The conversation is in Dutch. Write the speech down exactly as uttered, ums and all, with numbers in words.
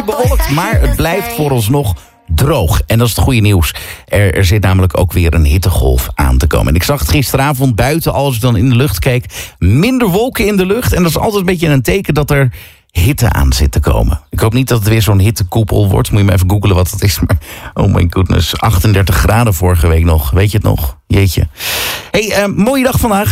beetje bewolkt, maar het blijft vooralsnog droog. En dat is het goede nieuws. Er, er zit namelijk ook weer een hittegolf aan te komen. En ik zag het gisteravond buiten, als ik dan in de lucht keek. Minder wolken in de lucht. En dat is altijd een beetje een teken dat er hitte aan zit te komen. Ik hoop niet dat het weer zo'n hittekoepel wordt. Moet je maar even googlen wat dat is. Maar oh my goodness, achtendertig graden vorige week nog. Weet je het nog? Jeetje. Hey, uh, mooie dag vandaag.